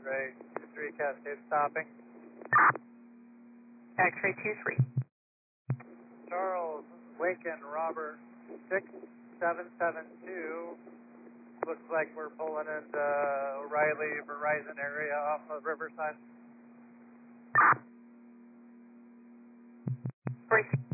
X-ray 23 Cascade stopping. X-ray 23. Charles, Waken, Robert 6772. Looks like we're pulling into O'Reilly Verizon area off of Riverside. Break.